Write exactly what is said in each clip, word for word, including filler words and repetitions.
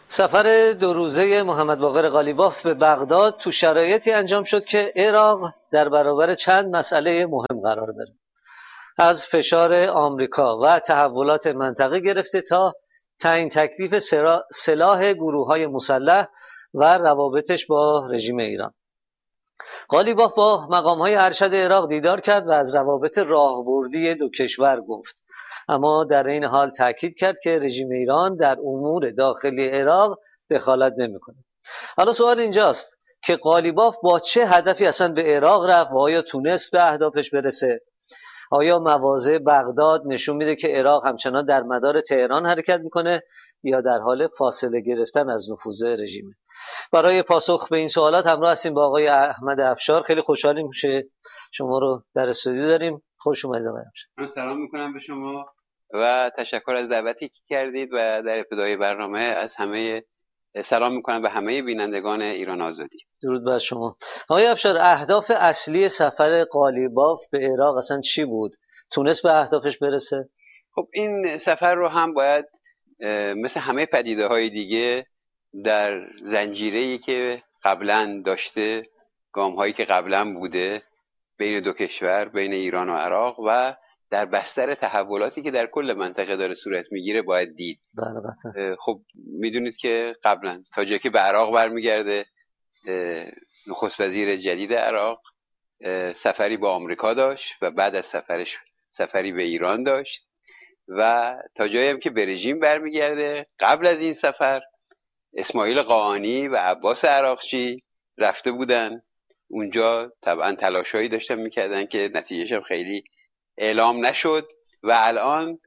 سفر دو روزه محمد باقر قالیباف به بغداد تو شرایطی انجام شد که عراق در برابر چند مسئله مهم قرار داره. از فشار آمریکا و تحولات منطقه گرفته تا تعیین تکلیف سلاح گروه‌های مسلح و روابطش با رژیم ایران. قالیباف با مقام‌های ارشد عراق دیدار کرد و از روابط راهبردی دو کشور گفت، اما در این حال تاکید کرد که رژیم ایران در امور داخلی عراق دخالت نمی‌کند. حالا سوال اینجاست که قالیباف با چه هدفی اصلا به عراق رفت و آیا تونست به اهدافش برسه؟ آیا مواضع بغداد نشون میده که عراق همچنان در مدار تهران حرکت میکنه یا در حال فاصله گرفتن از نفوذ رژیمه؟ برای پاسخ به این سوالات همراه هستیم با آقای احمد افشار. خیلی خوشحالیم که شما رو در استودیو داریم. خوش اومدید آقای افشار. سلام میکنم به شما و تشکر از دعوتی که کردید و در ابتدای برنامه از همه سلام میکنم به همه بینندگان ایران آزادی. درود بر شما. آقای افشار، اهداف اصلی سفر قالیباف به عراق اصلا چی بود؟ تونست به اهدافش برسه؟ خب این سفر رو هم باید مثل همه پدیده های دیگه در زنجیره‌ای که قبلا داشته، گام هایی که قبلا بوده بین دو کشور، بین ایران و عراق و در بستر تحولاتی که در کل منطقه داره صورت میگیره باید دید. بله. خب میدونید که قبلا تا جایی که به عراق برمیگرده، نخست وزیر جدید عراق سفری با آمریکا داشت و بعد از سفرش سفری به ایران داشت و تا جایی هم که به رژیم برمیگرده قبل از این سفر اسماعیل قاآنی و عباس عراقچی رفته بودن اونجا. طبعا تلاشایی داشتن میکردن که نتیجهش هم خیلی اعلام نشد و الان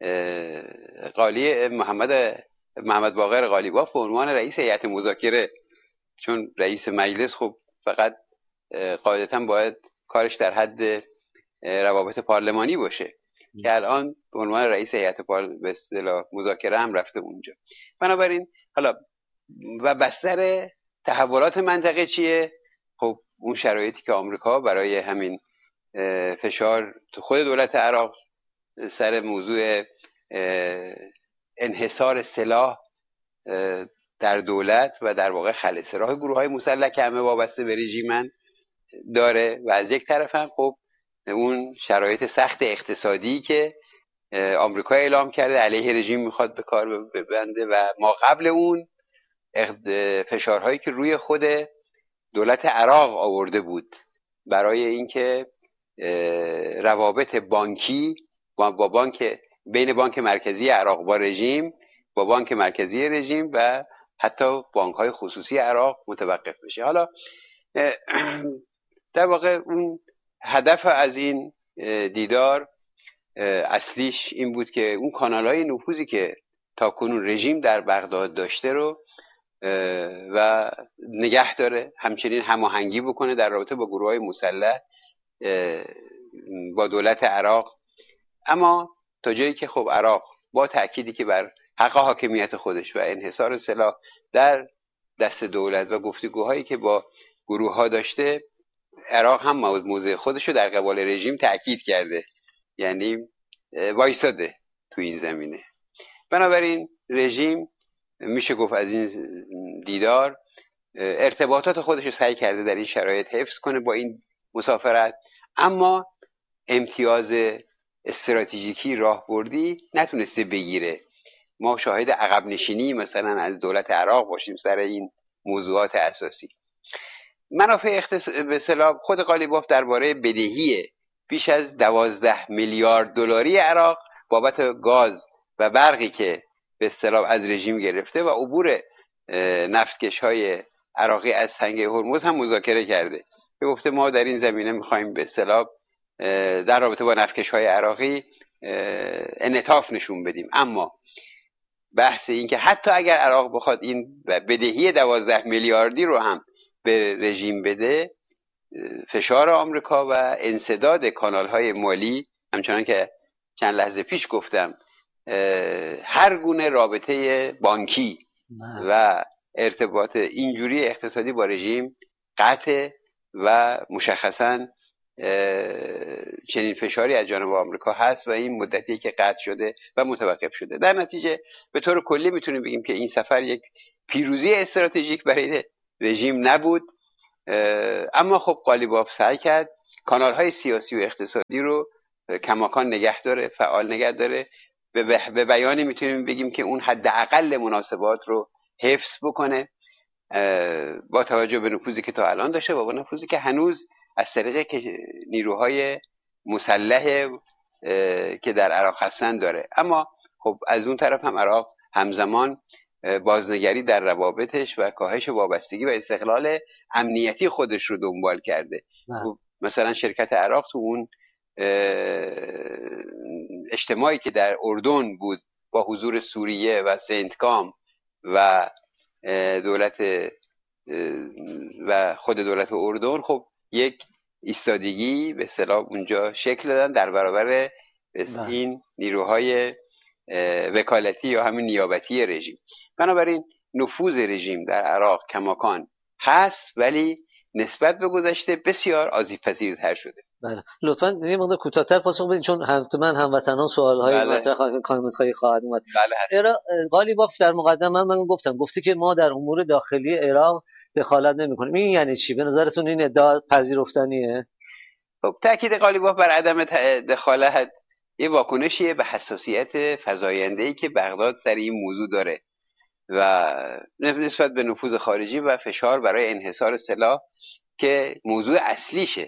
قالی محمد محمد باقر قالیباف به عنوان رئیس هیئت مذاکره، چون رئیس مجلس خب فقط قاعدتا باید کارش در حد روابط پارلمانی باشه که الان به عنوان رئیس هیئت به اصطلاح مذاکره هم رفته اونجا. بنابراین حالا و بستر تحولات منطقه چیه؟ خب اون شرایطی که آمریکا برای همین فشار تو خود دولت عراق سر موضوع انحصار سلاح در دولت و در واقع خلسه راه گروه های مسلح که همه وابسته به رژیمن داره و از یک طرف هم خب اون شرایط سخت اقتصادی که آمریکا اعلام کرده علیه رژیم میخواد به کار ببنده و ما قبل اون فشارهایی که روی خود دولت عراق آورده بود برای اینکه روابط بانکی با بانک بین بانک مرکزی عراق با رژیم، با بانک مرکزی رژیم و حتی بانک‌های خصوصی عراق متوقف بشه. حالا در واقع اون هدف از این دیدار اصلیش این بود که اون کانال‌های نفوذی که تاکنون رژیم در بغداد داشته رو و نگه داره، همچنین هماهنگی بکنه در رابطه با گروه‌های مسلح با دولت عراق، اما تا جایی که خب عراق با تأکیدی که بر حق حاکمیت خودش و انحصار سلاح در دست دولت و گفتگوهایی که با گروه ها داشته، عراق هم موضع خودش رو در قبال رژیم تأکید کرده، یعنی وایساده تو این زمینه. بنابراین رژیم میشه گفت از این دیدار ارتباطات خودش رو سعی کرده در این شرایط حفظ کنه با این مسافرت، اما امتیاز استراتژیکی راهبردی نتونسته بگیره. ما شاهد عقب نشینی مثلا از دولت عراق باشیم سر این موضوعات اساسی. منافع اختص... به اصطلاح خود قالیباف درباره بدهی بیش از دوازده میلیارد دلاری عراق بابت گاز و برقی که به اصطلاح از رژیم گرفته و عبور نفتکش‌های عراقی از تنگه هرمز هم مذاکره کرده. به گفته ما در این زمینه می‌خوایم به اصطلاح در رابطه با نفتکش‌های عراقی انعطاف نشون بدیم، اما بحث این که حتی اگر عراق بخواد این بدهی دوازده میلیاردی رو هم به رژیم بده، فشار آمریکا و انسداد کانال‌های مالی، همچنان که چند لحظه پیش گفتم، هر گونه رابطه بانکی و ارتباط اینجوری اقتصادی با رژیم قطع و مشخصاً چنین فشاری از جانب آمریکا هست و این مدتی که قطع شده و متوقف شده. در نتیجه به طور کلی میتونیم بگیم که این سفر یک پیروزی استراتژیک برای رژیم نبود، اما خب قالیباف سعی کرد کانال‌های سیاسی و اقتصادی رو کماکان نگه داره، فعال نگه داره. به بیانی میتونیم بگیم که اون حداقل مناسبات رو حفظ بکنه با توجه به نفوذی که تا الان داشته و با نفوذی که هنوز از طریق نیروهای مسلح که در عراق هستن داره. اما خب از اون طرف هم عراق همزمان بازنگری در روابطش و کاهش وابستگی و استقلال امنیتی خودش رو دنبال کرده. خب مثلا شرکت عراق تو اون اجتماعی که در اردن بود با حضور سوریه و سنتکام و دولت و خود دولت اردن، خب یک ایستادگی به اصطلاح اونجا شکل دادن در برابر این نیروهای وکالتی یا همین نیابتی رژیم. بنابراین نفوذ رژیم در عراق کماکان هست، ولی نسبت به گذشته بسیار آسیب‌پذیرتر شده. بله، لطفاً یه مقدار کوتاه‌تر پاسخ بدین چون حتما هموطنان سوال‌های بله. مطرح خواهند کامنت خواهی خواهد اومد. بله. قالیباف در مقدمه من گفتم گفتی که ما در امور داخلی عراق دخالت نمی‌کنیم. این یعنی چی؟ به نظرتون این ادعا پذیرفتنیه؟ خب تاکید قالیباف بر عدم دخالت یه واکنشیه به حساسیت فزاینده‌ای که بغداد سر این موضوع داره و نسبت به نفوذ خارجی و فشار برای انحصار سلاح که موضوع اصلیشه.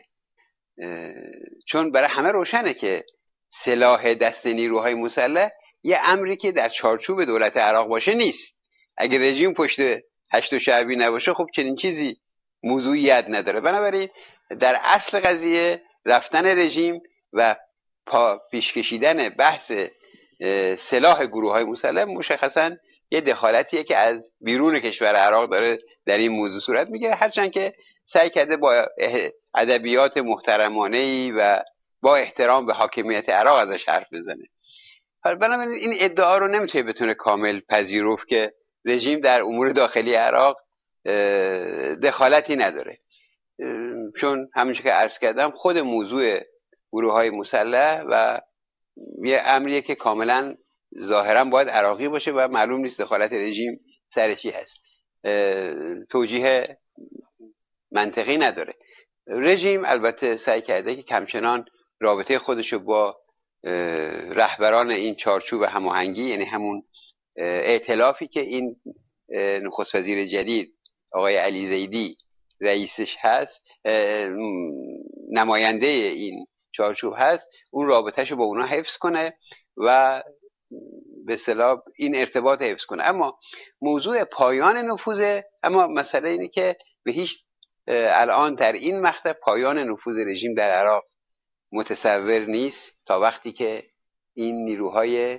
چون برای همه روشنه که سلاح دست نیروهای مسلح یه امری که در چارچوب دولت عراق باشه نیست. اگه رژیم پشت هشت شعبی نباشه خب چنین چیزی موضوعیت نداره. بنابراین در اصل قضیه رفتن رژیم و پیش کشیدن بحث سلاح گروه‌های مسلح مشخصاً یه دخالتیه که از بیرون کشور عراق داره در این موضوع صورت میگیره، هرچند که سعی کرده با ادبیات محترمانه‌ای و با احترام به حاکمیت عراق ازش حرف بزنه. بنابراین این ادعا رو نمیتونه بتونه کامل پذیرفت که رژیم در امور داخلی عراق دخالتی نداره، چون همونجوری که عرض کردم خود موضوع گروه‌های مسلح و یه امریه که کاملا ظاهرا باید عراقی باشه و معلوم نیست دخالت رژیم سر چی هست. توجیه منطقی نداره. رژیم البته سعی کرده که کمچنان رابطه خودشو با رهبران این چارچوب هماهنگی، یعنی همون ائتلافی که این نخست وزیر جدید آقای علی زیدی رئیسش هست، نماینده این چارچوب هست، اون رابطهشو با اونا حفظ کنه و به اصطلاح این ارتباط حفظ کنه. اما موضوع پایان نفوذ، اما مسئله اینه که به هیچ الان در این مقطع پایان نفوذ رژیم در عراق متصور نیست تا وقتی که این نیروهای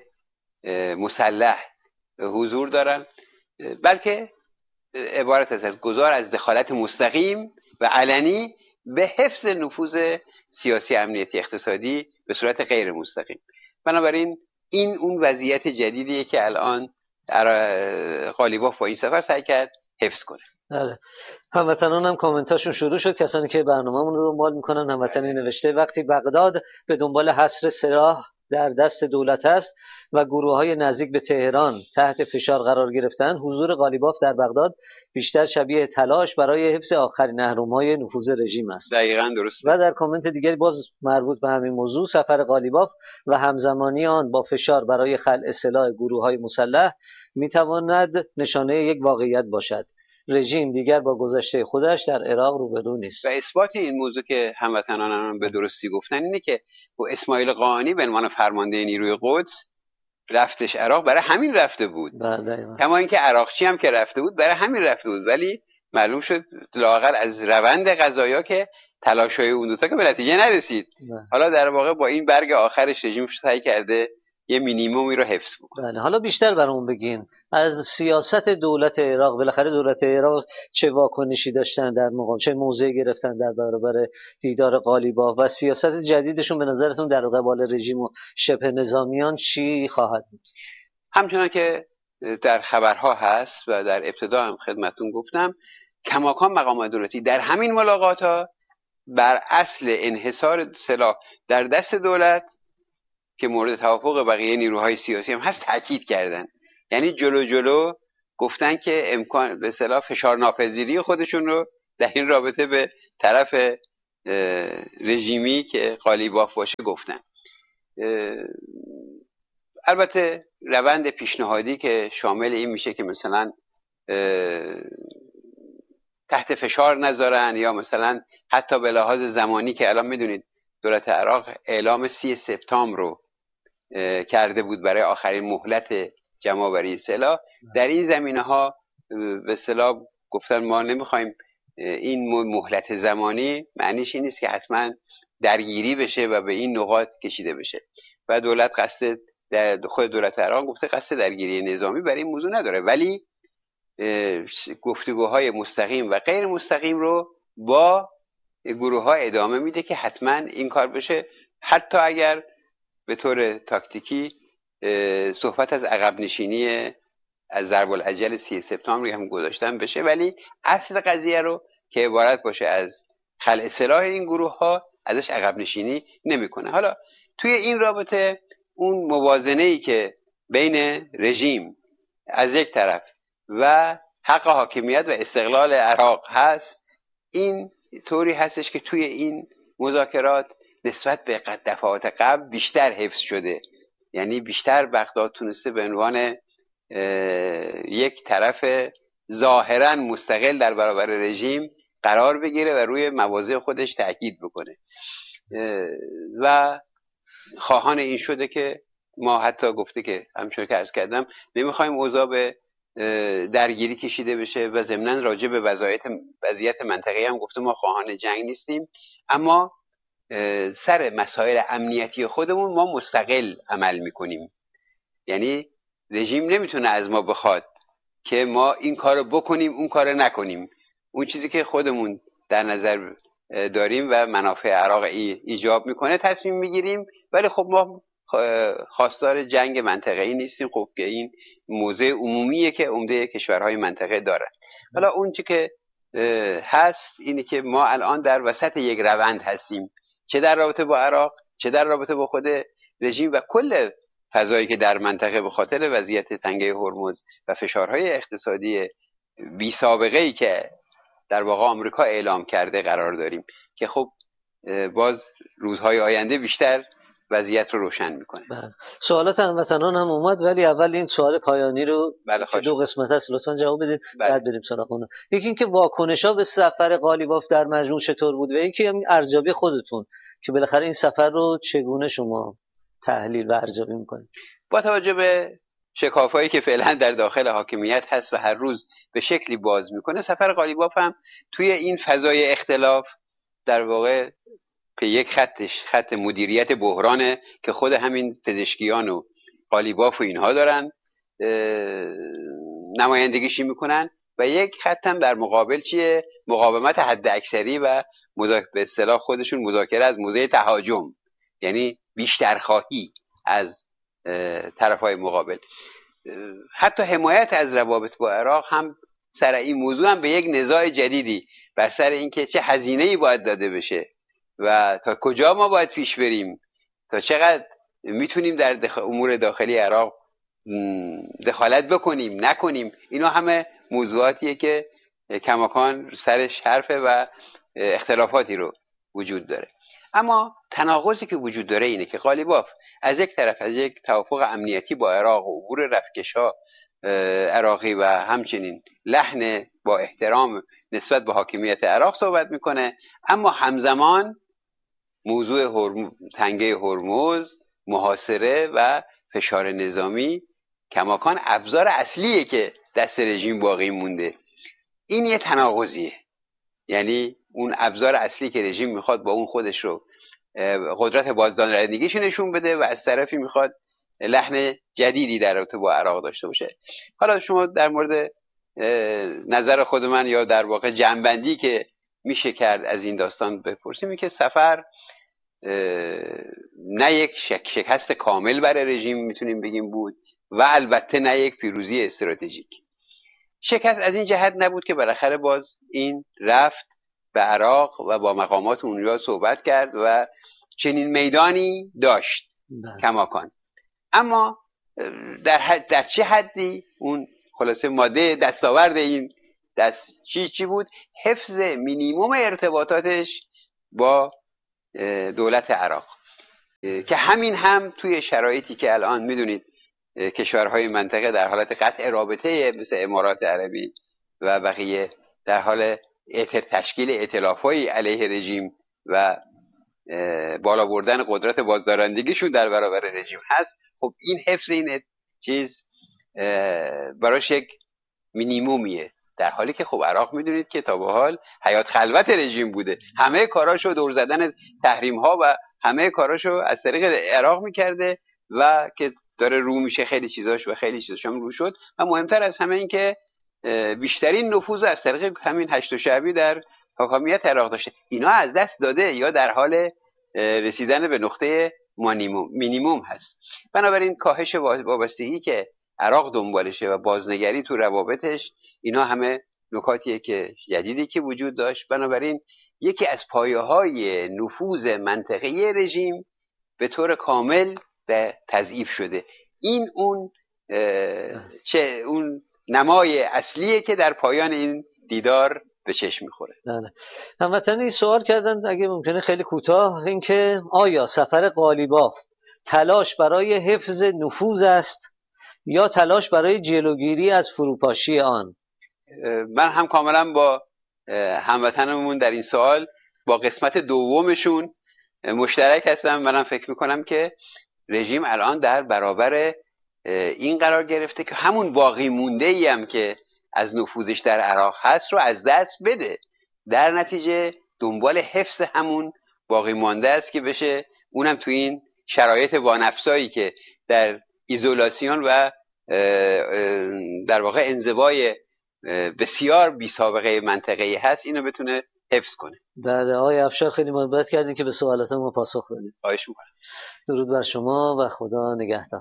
مسلح حضور دارن، بلکه عبارت است از گذار از دخالت مستقیم و علنی به حفظ نفوذ سیاسی، امنیتی، اقتصادی به صورت غیر مستقیم. بنابراین این اون وضعیت جدیدیه که الان قالیباف با این سفر سعی کرد حفظ کنه. بله، هموطنان هم کامنتاشون شروع شد. کسانی که برنامه‌مون رو دنبال میکنن، هموطنی نوشته وقتی بغداد به دنبال حصر سلاح در دست دولت است و گروه‌های نزدیک به تهران تحت فشار قرار گرفتن، حضور قالیباف در بغداد بیشتر شبیه تلاش برای حفظ آخرین اهرم‌های نفوذ رژیم است. دقیقاً درسته. و در کامنت دیگری باز مربوط به همین موضوع، سفر قالیباف و همزمانی آن با فشار برای خلع سلاح گروه‌های مسلح می‌تواند نشانه یک واقعیت باشد. رژیم دیگر با گذشته خودش در عراق روبرو نیست. و اثبات این موضوع که هموطنانم به درستی گفتن اینه که با اسماعیل قاآنی به عنوان فرمانده نیروی قدس رفتش عراق برای همین رفته بود. کما اینکه عراقچی هم که رفته بود برای همین رفته بود، ولی معلوم شد لااقل از روند قضایا که تلاش‌های اون دوتا که به نتیجه نرسید. نه. حالا در واقع با این برگ آخرش رژیم سعی کرده یه مینیمومی رو حفظ بکنه. بله، حالا بیشتر برامون بگین از سیاست دولت عراق. بالاخره دولت عراق چه واکنشی داشتن در مقام، چه موضعی گرفتن در برابر دیدار قالیباف و سیاست جدیدشون به نظرتون در قبال رژیم و شبه نظامیان چی خواهد بود؟ همچنان که در خبرها هست و در ابتدا هم خدمتتون گفتم، کماکان مقامات دولتی در همین ملاقات ها بر اصل انحصار سلاح در دست دولت که مورد توافق بقیه نیروهای سیاسی هم هست تاکید کردن. یعنی جلو جلو گفتن که امکان به اصطلاح فشار ناپذیری خودشون رو در این رابطه به طرف رژیمی که قالیباف باشه گفتن. البته روند پیشنهادی که شامل این میشه که مثلا تحت فشار نذارن، یا مثلا حتی به لحاظ زمانی که الان میدونید دولت عراق اعلام سی سپتامبر رو کرده بود برای آخرین مهلت جمع‌آوری سلاح، در این زمینه ها به اصطلاح گفتن ما نمیخوایم این مهلت زمانی معنیش این نیست که حتما درگیری بشه و به این نقاط کشیده بشه و دولت قصد در خود دولت عراق گفته قصد درگیری نظامی برای این موضوع نداره، ولی گفتگوهای مستقیم و غیر مستقیم رو با گروه ها ادامه میده که حتما این کار بشه، حتی اگر به طور تاکتیکی صحبت از عقب نشینی از ضرب العجل سی سپتامبر هم گذاشتن بشه، ولی اصل قضیه رو که عبارت باشه از خلع سلاح این گروه ها ازش عقب نشینی نمیکنه. حالا توی این رابطه اون موازنه‌ای که بین رژیم از یک طرف و حق حاکمیت و استقلال عراق هست، این طوری هستش که توی این مذاکرات نسبت به دفعات قبل بیشتر حفظ شده. یعنی بیشتر بغداد تونسته به عنوان یک طرف ظاهراً مستقل در برابر رژیم قرار بگیره و روی مواضع خودش تأکید بکنه و خواهان این شده که ما حتی گفته که همچون که عرض کردم نمیخوایم اوضاع به درگیری کشیده بشه و ضمناً راجع به وضعیت منطقه‌ای هم گفته ما خواهان جنگ نیستیم، اما سر مسائل امنیتی خودمون ما مستقل عمل میکنیم. یعنی رژیم نمیتونه از ما بخواد که ما این کارو بکنیم اون کارو نکنیم. اون چیزی که خودمون در نظر داریم و منافع عراق ایجاب میکنه تصمیم میگیریم، ولی خب ما خواستار جنگ منطقه‌ای نیستیم. خب که این موضوع عمومیه که عمده کشورهای منطقه دارن. حالا اون چی که هست اینه که ما الان در وسط یک روند هستیم، چه در رابطه با عراق چه در رابطه با خود رژیم و کل فضایی که در منطقه به خاطر وضعیت تنگه هرمز و فشارهای اقتصادی بی سابقه ای که در واقع آمریکا اعلام کرده قرار داریم که خب باز روزهای آینده بیشتر وضعیت رو روشن میکنه. بله. سوالات هموطنان هم اومد، ولی اول این سوال پایانی رو بله که دو قسمت هست لطفا جواب بدید. بله. بعد بریم سراغ اون. یکی اینکه واکنش‌ها به سفر قالیباف در مجموع چطور بود و یکی هم ارزیابی خودتون که بالاخره این سفر رو چگونه شما تحلیل و ارزیابی میکنید. با توجه به شکافایی که فعلا در داخل حاکمیت هست و هر روز به شکلی باز میکنه، سفر قالیباف هم توی این فضای اختلاف در واقع به یک خطش خط مدیریت بحرانه که خود همین پزشکیان و قالیباف و اینها دارن نمایندگیشی میکنن و یک خط هم در مقابل چیه؟ مقاومت حد اکثری و به اصطلاح خودشون مذاکره از موضع تهاجم، یعنی بیشتر خواهی از طرفهای مقابل. حتی حمایت از روابط با عراق هم سر این موضوع هم به یک نزاع جدیدی بر سر اینکه چه هزینه‌ای باید داده بشه و تا کجا ما باید پیش بریم، تا چقدر میتونیم در دخ... امور داخلی عراق دخالت بکنیم نکنیم. اینا همه موضوعاتیه که کماکان سرش حرفه و اختلافاتی رو وجود داره. اما تناقضی که وجود داره اینه که قالیباف از یک طرف از یک توافق امنیتی با عراق و عبور رفکش‌ها عراقی و همچنین لحن با احترام نسبت به حاکمیت عراق صحبت میکنه، اما همزمان موضوع هرم... تنگه هرمز، محاصره و فشار نظامی کماکان ابزار اصلیه که دست رژیم باقی مونده. این یه تناقضیه، یعنی اون ابزار اصلی که رژیم میخواد با اون خودش رو قدرت بازدارندگیش نشون بده و از طرفی میخواد لحن جدیدی در رابطه با عراق داشته باشه. حالا شما در مورد نظر خود من یا در واقع جنبندی که میشه کرد از این داستان بپرسیم که سفر نه یک شک شکست کامل برای رژیم میتونیم بگیم بود و البته نه یک پیروزی استراتژیک. شکست از این جهت نبود که بالاخره باز این رفت به عراق و با مقامات اونجا صحبت کرد و چنین میدانی داشت کماکان. اما در, حد در چه حدی اون خلاصه ماده دستاورد این دست چی چی بود؟ حفظ مینیموم ارتباطاتش با دولت عراق، که همین هم توی شرایطی که الان میدونید کشورهای منطقه در حالت قطع رابطه مثل امارات عربی و بقیه در حال تشکیل ائتلاف‌های علیه رژیم و بالا بردن قدرت بازدارندگیشون در برابر رژیم هست، خب این حفظ این چیز براش یک مینیمومیه، در حالی که خب عراق میدونید که تا به حال حیات خلوت رژیم بوده، همه کاراشو دور زدن تحریم ها و همه کاراشو از طریق عراق میکرده و که داره رو میشه خیلی چیزاش و خیلی چیزاش هم رو شد. و مهمتر از همه این که بیشترین نفوذ از طریق همین هشت شعبی در حاکمیت عراق داشته، اینا از دست داده یا در حال رسیدن به نقطه مینیموم هست. بنابراین کاهش وابستگی که عراق دنبالشه و بازنگری تو روابطش، اینا همه نکاتیه که جدیدی که وجود داشت. بنابراین یکی از پایه‌های نفوذ منطقه‌ای رژیم به طور کامل به تضعیف شده. این اون چه اون نمای اصلیه که در پایان این دیدار به چشم میخوره. بله. هموطنی سوال کردن اگه ممکنه خیلی کوتاه، اینکه آیا سفر قالیباف تلاش برای حفظ نفوذ است یا تلاش برای جلوگیری از فروپاشی آن؟ من هم کاملا با هموطنمون در این سوال با قسمت دومشون مشترک هستم. منم فکر میکنم که رژیم الان در برابر این قرار گرفته که همون باقی مونده ای هم که از نفوذش در عراق هست رو از دست بده، در نتیجه دنبال حفظ همون باقی مانده است که بشه، اونم تو این شرایط وانفسایی که در ایزولاسیون و در واقع انزوای بسیار بی سابقه منطقه‌ای هست، اینو بتونه حفظ کنه. بله آقای افشار، خیلی محبت کردین که به سوالات ما پاسخ دادید. خواهش می‌کنم. درود بر شما و خدا نگهدار.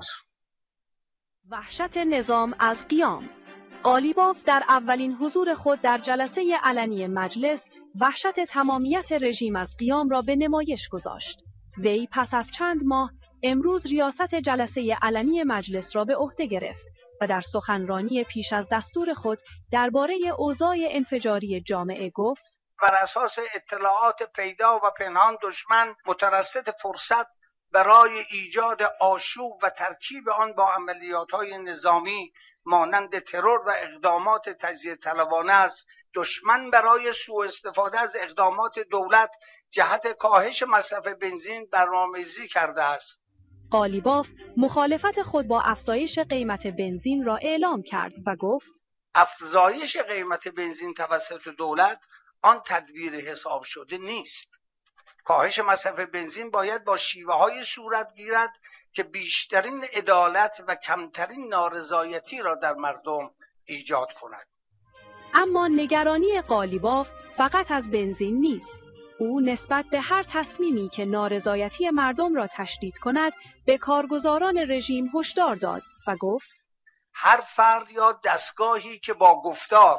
وحشت نظام از قیام. قالیباف در اولین حضور خود در جلسه علنی مجلس وحشت تمامیت رژیم از قیام را به نمایش گذاشت. وی پس از چند ماه امروز ریاست جلسه علنی مجلس را به عهده گرفت و در سخنرانی پیش از دستور خود درباره اوضاع انفجاری جامعه گفت: بر اساس اطلاعات پیدا و پنهان دشمن مترصد فرصت برای ایجاد آشوب و ترکیب آن با عملیات‌های نظامی مانند ترور و اقدامات تجزیه طلبانه است. دشمن برای سوء استفاده از اقدامات دولت جهت کاهش مصرف بنزین برنامه‌ریزی کرده است. قالیباف مخالفت خود با افزایش قیمت بنزین را اعلام کرد و گفت: افزایش قیمت بنزین توسط دولت آن تدبیر حساب شده نیست. کاهش مصرف بنزین باید با شیوه‌های صورت گیرد که بیشترین عدالت و کمترین نارضایتی را در مردم ایجاد کند. اما نگرانی قالیباف فقط از بنزین نیست. او نسبت به هر تصمیمی که نارضایتی مردم را تشدید کند به کارگزاران رژیم هشدار داد و گفت: هر فرد یا دستگاهی که با گفتار،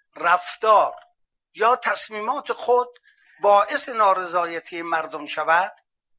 رفتار یا تصمیمات خود باعث نارضایتی مردم شود،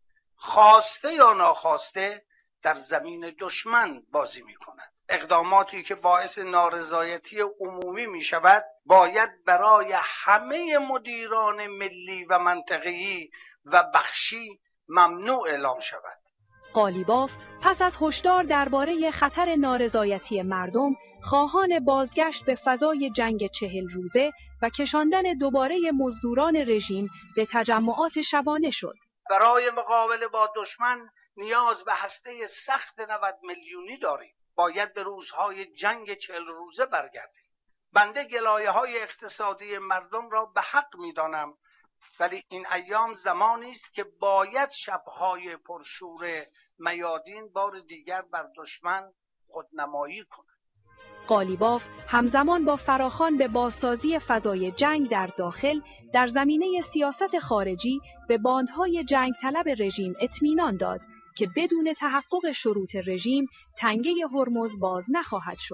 خواسته یا ناخواسته در زمین دشمن بازی می کند. اقداماتی که باعث نارضایتی عمومی می شود باید برای همه مدیران ملی و منطقه‌ای و بخشی ممنوع اعلام شود. قالیباف پس از هشدار درباره خطر نارضایتی مردم، خواهان بازگشت به فضای جنگ چهل روزه و کشاندن دوباره مزدوران رژیم به تجمعات شبانه شد. برای مقابله با دشمن نیاز به هسته سخت نود میلیونی داریم. باید به روزهای جنگ چهل روزه برگردیم. بنده گلایه‌های اقتصادی مردم را به حق می‌دانم، ولی این ایام زمانی است که باید شب‌های پرشور میادین بار دیگر بر دشمن خودنمایی کند. قالیباف همزمان با فراخوان به بازسازی فضای جنگ در داخل در زمینه سیاست خارجی به باندهای جنگ طلب رژیم اطمینان داد که بدون تحقق شروط رژیم تنگه هرمز باز نخواهد شد.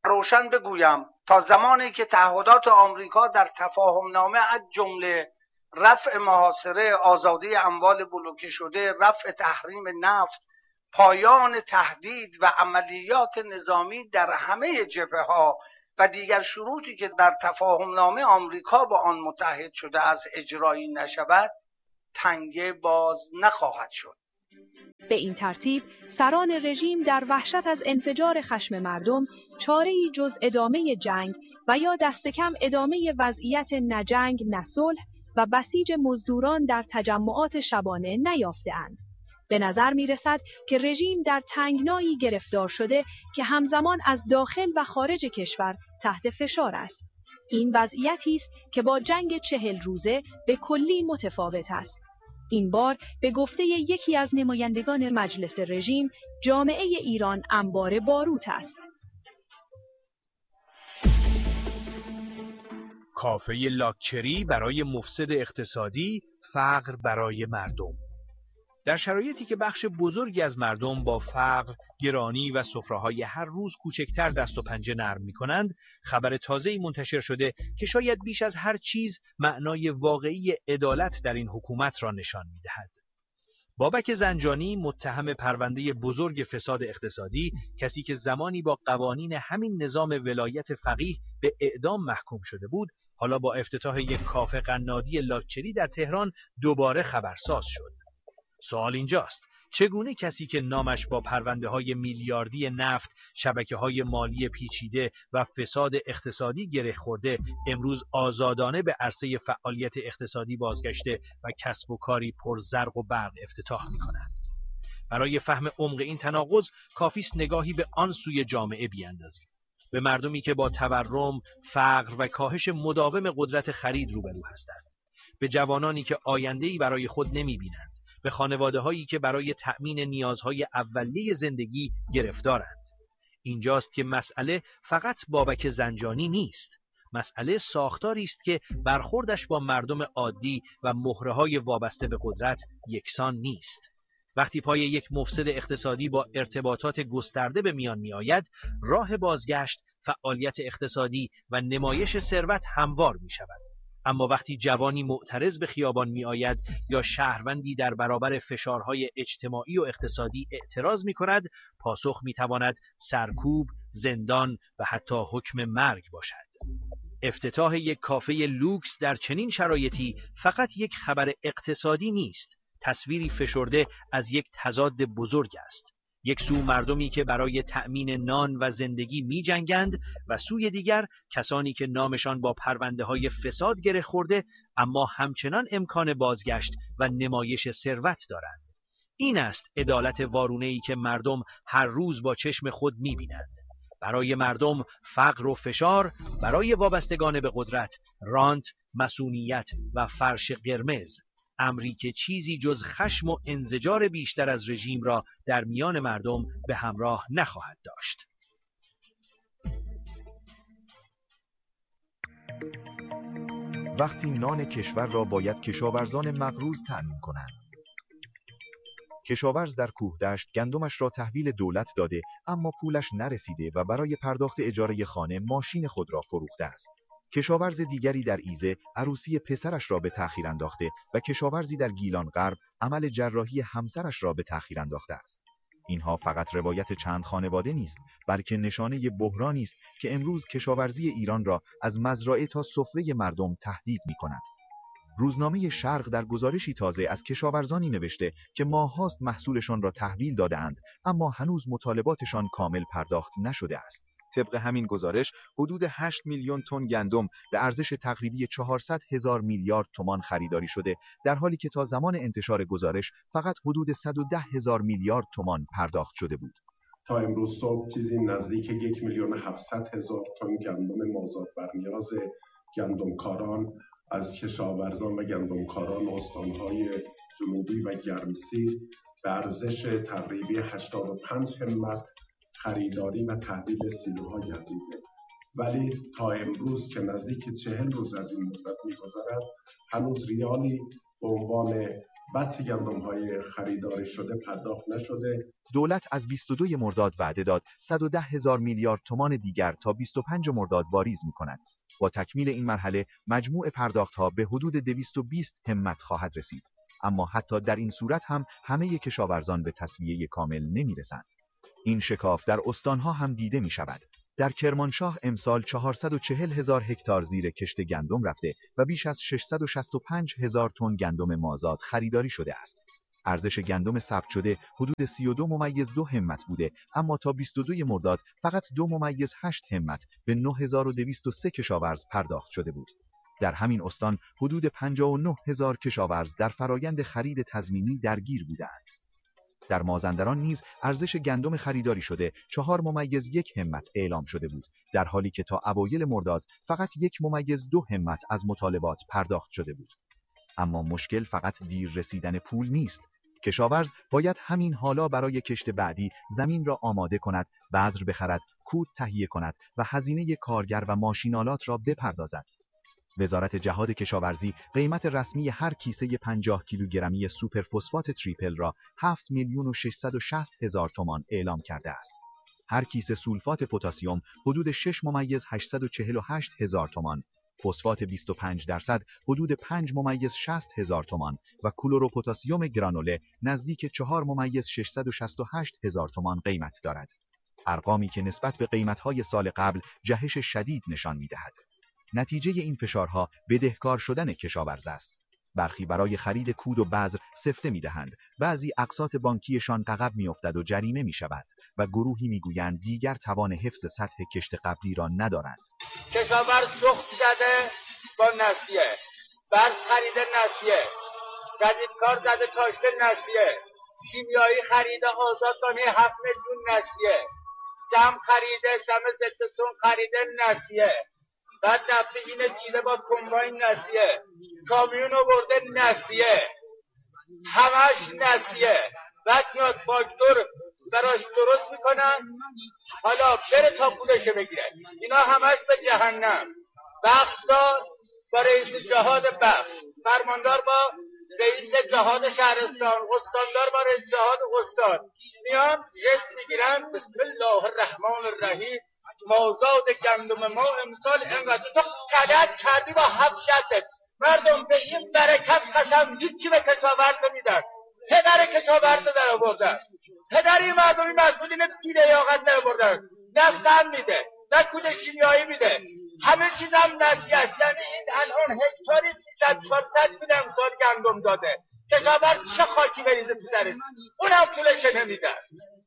روشن بگویم تا زمانی که تعهدات آمریکا در تفاهم نامه از جمله رفع محاصره، آزادی اموال بلوکه شده، رفع تحریم نفت، پایان تهدید و عملیات نظامی در همه جبهه‌ها و دیگر شروطی که در تفاهم نامه آمریکا با آن متحد شده از اجرایی نشود، تنگه باز نخواهد شد. به این ترتیب سران رژیم در وحشت از انفجار خشم مردم چاره‌ای جز ادامه جنگ و یا دست کم ادامه وضعیت نه جنگ نه صلح و بسیج مزدوران در تجمعات شبانه نیافته‌اند. به نظر می‌رسد که رژیم در تنگنایی گرفتار شده که همزمان از داخل و خارج کشور تحت فشار است. این وضعیتی است که با جنگ چهل روزه به کلی متفاوت است. این بار به گفته یکی از نمایندگان مجلس رژیم، جامعه ایران انبار باروت است. کافه لاکچری برای مفسد اقتصادی، فقر برای مردم. در شرایطی که بخش بزرگی از مردم با فقر، گرانی و سفره‌های هر روز کوچکتر دست و پنجه نرم می‌کنند، خبر تازه‌ای منتشر شده که شاید بیش از هر چیز معنای واقعی عدالت در این حکومت را نشان می‌دهد. بابک زنجانی، متهم پرونده بزرگ فساد اقتصادی، کسی که زمانی با قوانین همین نظام ولایت فقیه به اعدام محکوم شده بود، حالا با افتتاح یک کافه قنادی لاکچری در تهران دوباره خبرساز شد. سوال اینجاست: چگونه کسی که نامش با پرونده های میلیاردی نفت، شبکه های مالی پیچیده و فساد اقتصادی گره خورده، امروز آزادانه به عرصه فعالیت اقتصادی بازگشته و کسب و کاری پر زرق و برق افتتاح می کند؟ برای فهم عمق این تناقض کافیست نگاهی به آن سوی جامعه بیاندازیم، به مردمی که با تورم، فقر و کاهش مداوم قدرت خرید روبرو هستند، به جوانانی که آینده‌ای برای خود نمی‌بینند، به خانواده‌هایی که برای تأمین نیازهای اولیه زندگی گرفتارند. اینجاست که مسئله فقط بابک زنجانی نیست. مسئله ساختاری است که برخوردش با مردم عادی و مهره‌های وابسته به قدرت یکسان نیست. وقتی پای یک مفسد اقتصادی با ارتباطات گسترده به میان می آید، راه بازگشت، فعالیت اقتصادی و نمایش ثروت هموار می شود. اما وقتی جوانی معترض به خیابان می آید یا شهروندی در برابر فشارهای اجتماعی و اقتصادی اعتراض می کند، پاسخ می تواند سرکوب، زندان و حتی حکم مرگ باشد. افتتاح یک کافه لوکس در چنین شرایطی فقط یک خبر اقتصادی نیست، تصویری فشرده از یک تضاد بزرگ است. یک سو مردمی که برای تأمین نان و زندگی می جنگند و سوی دیگر کسانی که نامشان با پرونده های فساد گره خورده اما همچنان امکان بازگشت و نمایش ثروت دارند. این است عدالت وارونه‌ای که مردم هر روز با چشم خود می بینند. برای مردم فقر و فشار، برای وابستگان به قدرت رانت، مصونیت و فرش قرمز، امری که چیزی جز خشم و انزجار بیشتر از رژیم را در میان مردم به همراه نخواهد داشت. وقتی نان کشور را باید کشاورزان مغروض تأمین کنند. کشاورز در کوهدشت گندمش را تحویل دولت داده اما پولش نرسیده و برای پرداخت اجاره خانه ماشین خود را فروخته است. کشاورز دیگری در ایزه عروسی پسرش را به تأخیر انداخته و کشاورزی در گیلان غرب عمل جراحی همسرش را به تأخیر انداخته است. اینها فقط روایت چند خانواده نیست، بلکه نشانه بحرانی است که امروز کشاورزی ایران را از مزرعه تا سفره مردم تهدید می‌کند. روزنامه شرق در گزارشی تازه از کشاورزانی نوشته که ماه‌هاست محصولشان را تحویل داده‌اند اما هنوز مطالباتشان کامل پرداخت نشده است. طبق همین گزارش حدود هشت میلیون تن گندم به ارزش تقریبی چهارصد هزار میلیارد تومان خریداری شده، در حالی که تا زمان انتشار گزارش فقط حدود صد و ده هزار میلیارد تومان پرداخت شده بود. تا امروز صبح چیزی نزدیک یک میلیون هفتصد هزار تن گندم مازاد بر نیاز گندمکاران از کشاورزان و گندمکاران استانهای جنوبی و گرمسیر به ارزش تقریبی هشتاد و پنج همت خریداری و تحویل سیلوها گردیده. ولی تا امروز که نزدیک چهل روز از این مدت می‌گذرد، هنوز ریالی به عنوان بطس گندم های خریداری شده پرداخت نشده. دولت از بیست و دوم مرداد وعده داد صد و ده هزار میلیارد تومان دیگر تا بیست و پنجم مرداد واریز می‌کند. با تکمیل این مرحله مجموع پرداخت‌ها به حدود دویست و بیست همت خواهد رسید. اما حتی در این صورت هم همه کشاورزان به تسویه کامل نمی‌رسند. این شکاف در استان‌ها هم دیده می‌شود. در کرمانشاه امسال چهارصد و چهل هزار هکتار زیر کشت گندم رفته و بیش از ششصد و شصت و پنج هزار تن گندم مازاد خریداری شده است. ارزش گندم ثبت شده حدود سی و دو ممیز دو همت بوده، اما تا بیست و دوم مرداد فقط دو ممیز هشت همت به نه هزار و دویست و سه کشاورز پرداخت شده بود. در همین استان حدود پنجاه و نه هزار کشاورز در فرایند خرید تضمینی درگیر بودند. در مازندران نیز ارزش گندم خریداری شده چهار ممیز یک همت اعلام شده بود، در حالی که تا اوایل مرداد فقط یک ممیز دو همت از مطالبات پرداخت شده بود. اما مشکل فقط دیر رسیدن پول نیست. کشاورز باید همین حالا برای کشت بعدی زمین را آماده کند، بذر بخرد، کود تهیه کند و هزینه کارگر و ماشینالات را بپردازد. وزارت جهاد کشاورزی قیمت رسمی هر کیسه پنجاه کیلوگرمی سوپر فسفات تریپل را هفت میلیون و ششصد و شصت هزار تومان اعلام کرده است. هر کیسه سولفات پتاسیم حدود شش ممیز هشتصد و چهل و هشت هزار تومان، فسفات بیست و پنج درصد حدود پنج ممیز شصت هزار تومان و کلروپتاسیم گرانوله نزدیک چهار ممیز ششصد و شصت و هشت هزار تومان قیمت دارد. ارقامی که نسبت به قیمت‌های سال قبل جهش شدید نشان می‌دهد. نتیجه این فشارها بدهکار شدن کشاورز است. برخی برای خرید کود و بذر سفته می‌دهند، بعضی اقساط بانکیشان عقب می‌افتد و جریمه می‌شود و گروهی می‌گویند دیگر توان حفظ سطح کشت قبلی را ندارند. کشاورز سوخت زده با نسیه، برز خریده نسیه، جدیدکار زده کاشته نسیه، شیمیایی خریده آزادگانی هفت میلیون نسیه، سم خریده سم ستسون خریده نسیه، بعد نفت اینه چیده با کمباین نسیه، کامیون آورده نسیه، همش نسیه. بعد میاد فاکتور براش درست میکنن، حالا بره تا پولش بگیره. اینا همش به جهنم. بخشدار با رئیس جهاد بخش، فرماندار با رئیس جهاد شهرستان، استاندار با رئیس جهاد استان، میان جست میگیرن بسم الله الرحمن الرحیم مازاد گندم ما امسال انقدر. تو غلط کردی با هفت شدت. مردم به این برکت قسم هیچی به کشاورز نمیدن. پدر کشاورز در آوردن، پدر این مردمی مسئولین بی‌لیاقت در آوردن. نه سم میده، نه کود شیمیایی میده، همه چیز هم نسیه است. یعنی این الان هکتاری سیصد چهارصد کیلو امسال گندم داده، کشاورز چه خاکی بریزه تو سرش؟ اونم پولش نمیدن.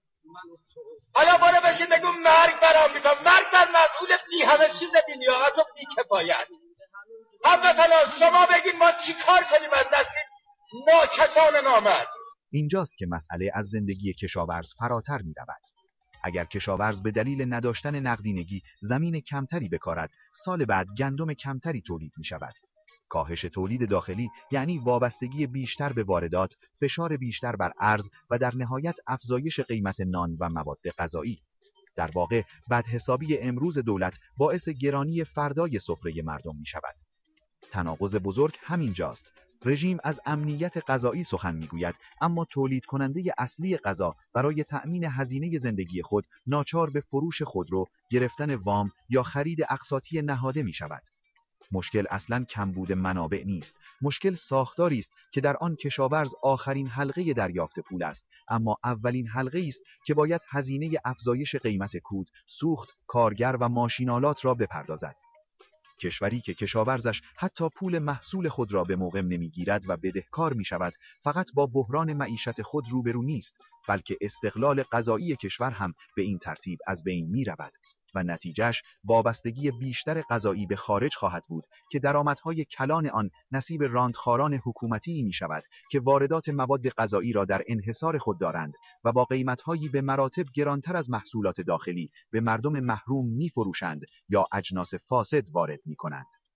حالا برو بشین بگو مرگ بر آمریکا، مرگ بر مسئول بی همه چیز بی‌لیاقت و بی‌کفایت. هموطنان شما بگین ما چی کار کنیم از دست ما کسان نامرد؟ اینجاست که مسئله از زندگی کشاورز فراتر می رود. اگر کشاورز به دلیل نداشتن نقدینگی زمین کمتری بکارد، سال بعد گندم کمتری تولید می شود. کاهش تولید داخلی یعنی وابستگی بیشتر به واردات، فشار بیشتر بر ارز و در نهایت افزایش قیمت نان و مواد غذایی. در واقع بدحسابی امروز دولت باعث گرانی فردای سفره مردم می شود. تناقض بزرگ همینجاست. رژیم از امنیت غذایی سخن میگوید، اما تولید کننده اصلی غذا برای تأمین هزینه زندگی خود ناچار به فروش خودرو، گرفتن وام یا خرید اقساطی نهاده می شود. مشکل اصلاً کمبود منابع نیست. مشکل ساختاری است که در آن کشاورز آخرین حلقه دریافت پول است، اما اولین حلقه است که باید هزینه افزایش قیمت کود، سوخت، کارگر و ماشینالات را بپردازد. کشوری که کشاورزش حتی پول محصول خود را به موقع نمیگیرد و بدهکار می شود، فقط با بحران معیشت خود روبرو نیست، بلکه استقلال غذایی کشور هم به این ترتیب از بین می رود و نتیجهش وابستگی بیشتر غذایی به خارج خواهد بود که درآمدهای کلان آن نصیب راندخاران حکومتی می شود که واردات مواد غذایی را در انحصار خود دارند و با قیمتهایی به مراتب گرانتر از محصولات داخلی به مردم محروم می فروشند یا اجناس فاسد وارد می کنند.